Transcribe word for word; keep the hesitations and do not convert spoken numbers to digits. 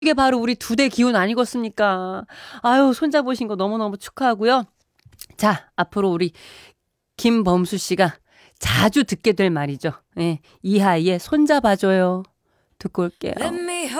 이게 바로 우리 두 대 기운 아니겠습니까? 아유, 손잡으신 거 너무너무 축하하고요. 자, 앞으로 우리 김범수 씨가 자주 듣게 될 말이죠. 예, 이하이의 손잡아줘요. 듣고 올게요.